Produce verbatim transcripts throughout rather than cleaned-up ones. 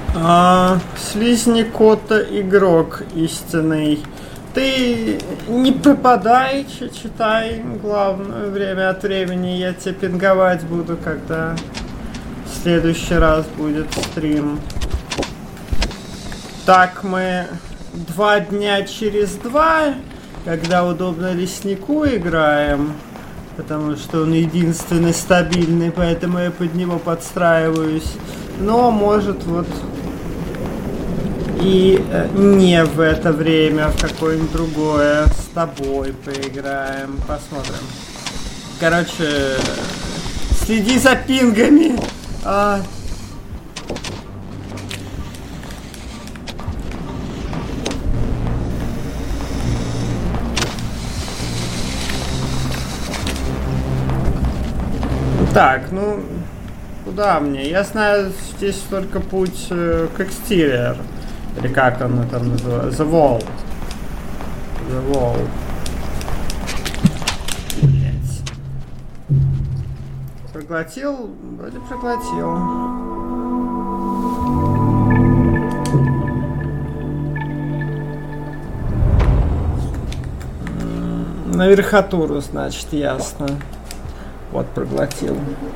А, Слизнякота игрок истинный. Ты не пропадай, читай главное время от времени. Я тебя пинговать буду, когда в следующий раз будет стрим. Так, мы два дня через два, когда удобно леснику играем, потому что он единственный стабильный, поэтому я под него подстраиваюсь. Но может вот и э, не в это время, в какое-нибудь другое с тобой поиграем, посмотрим. Короче, следи за пингами. А... Так, ну, куда мне? Я знаю, здесь только путь э, к Exterior. Или как он там называется? The Wall. The Wall. Блять. Проглотил? Вроде проглотил. На верхотуру, значит, ясно. Вот, проглотил.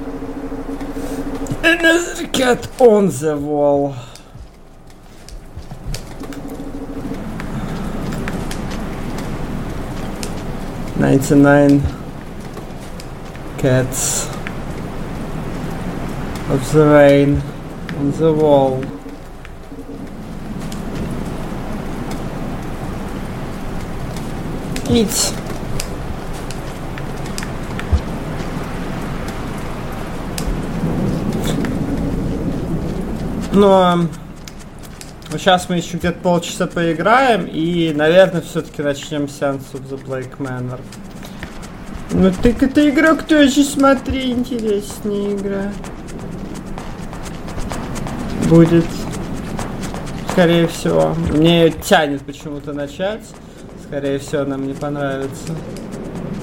Another cat on the wall. ninety-nine cats of the rain on the wall. Eat. Но сейчас мы еще где-то полчаса поиграем и, наверное, все-таки начнем сеанс of the Black Manor. Ну так это игрок тоже, смотри, интереснее игра будет, скорее всего. Мне тянет почему-то начать. Скорее всего, она мне понравится.